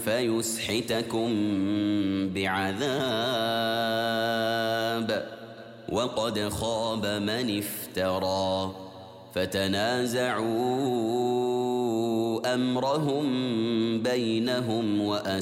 فيسحتكم بعذاب وقد خاب من افترى فتنازعوا أمرهم بينهم